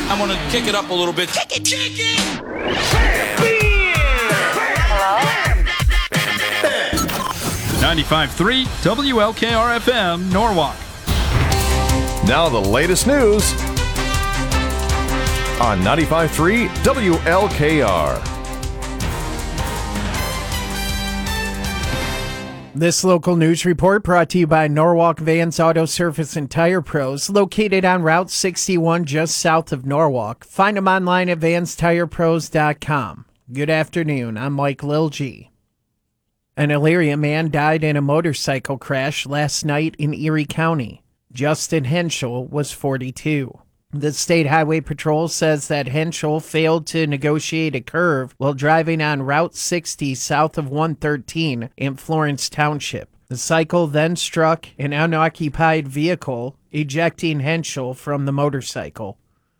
I'm going to kick it up a little bit. Kick it, chicken! 95.3 WLKR-FM, Norwalk. Now the latest news on 95.3 WLKR. This local news report brought to you by Norwalk Vans Auto Service and Tire Pros, located on Route 61 just south of Norwalk. Find them online at vanstirepros.com. Good afternoon. I'm Mike Lilgy. An Elyria man died in a motorcycle crash last night in Erie County. Justin Henschel was 42. The State Highway Patrol says that Henschel failed to negotiate a curve while driving on Route 60 south of 113 in Florence Township. The cycle then struck an unoccupied vehicle, ejecting Henschel from the motorcycle.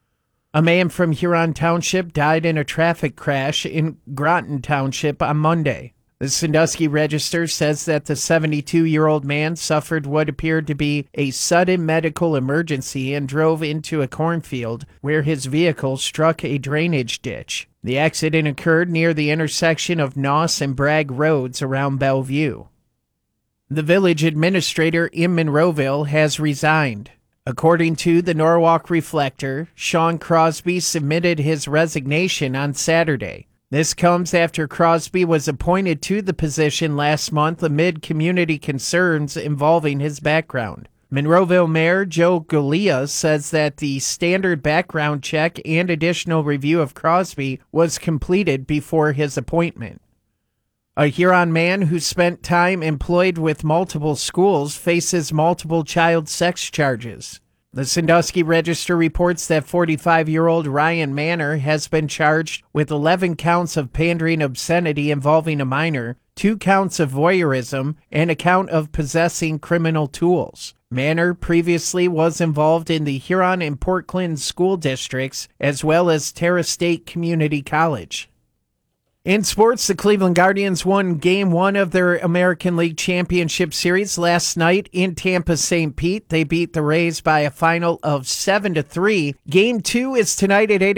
A man from Huron Township died in a traffic crash in Groton Township on Monday. The Sandusky Register says that the 72-year-old man suffered what appeared to be a sudden medical emergency and drove into a cornfield where his vehicle struck a drainage ditch. The accident occurred near the intersection of Noss and Bragg Roads around Bellevue. The village administrator in Monroeville has resigned. According to the Norwalk Reflector, Sean Crosby submitted his resignation on Saturday. This comes after Crosby was appointed to the position last month amid community concerns involving his background. Monroeville Mayor Joe Galea says that the standard background check and additional review of Crosby was completed before his appointment. A Huron man who spent time employed with multiple schools faces multiple child sex charges. The Sandusky Register reports that 45-year-old Ryan Manor has been charged with 11 counts of pandering obscenity involving a minor, 2 counts of voyeurism, and a count of possessing criminal tools. Manor previously was involved in the Huron and Portland school districts, as well as Terra State Community College. In sports, the Cleveland Guardians won Game 1 of their American League Championship Series last night in Tampa St. Pete. They beat the Rays by a final of 7-3. Game 2 is tonight at 8